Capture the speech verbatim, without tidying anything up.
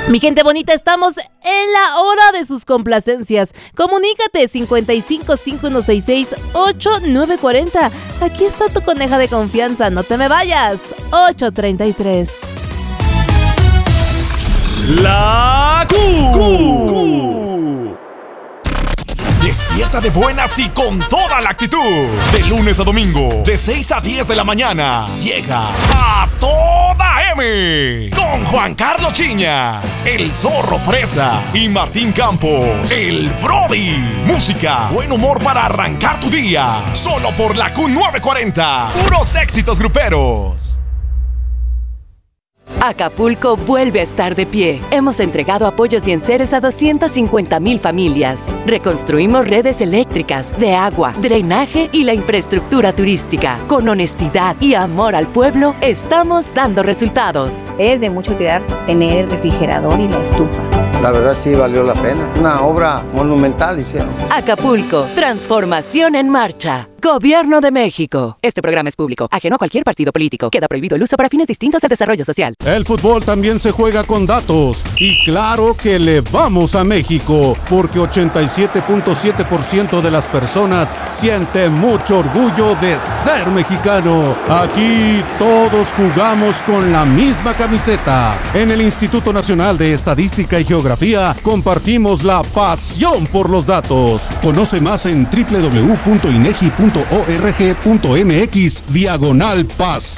Mi gente bonita, estamos en la hora de sus complacencias. Comunícate cincuenta y cinco, cinco uno seis seis, ocho nueve cuatro cero. Aquí está tu coneja de confianza, no te me vayas. ocho treinta y tres. La Q. Q. Despierta de buenas y con toda la actitud. De lunes a domingo, de seis a diez de la mañana, llega A Toda M. Con Juan Carlos Chiñas, el Zorro Fresa y Martín Campos, el Brody. Música, buen humor para arrancar tu día. Solo por la Q novecientos cuarenta. Puros éxitos gruperos. Acapulco vuelve a estar de pie. Hemos entregado apoyos y enseres a doscientas cincuenta mil familias. Reconstruimos redes eléctricas, de agua, drenaje y la infraestructura turística. Con honestidad y amor al pueblo, estamos dando resultados. Es de mucha utilidad tener el refrigerador y la estufa. La verdad sí valió la pena. Una obra monumental hicieron. Acapulco, transformación en marcha. Gobierno de México. Este programa es público, ajeno a cualquier partido político. Queda prohibido el uso para fines distintos al desarrollo social. El fútbol también se juega con datos. Y claro que le vamos a México, porque ochenta y siete punto siete por ciento de las personas siente mucho orgullo de ser mexicano. Aquí todos jugamos con la misma camiseta. En el Instituto Nacional de Estadística y Geografía compartimos la pasión por los datos. Conoce más en doble u doble u doble u punto inegi punto org punto mx diagonal paz.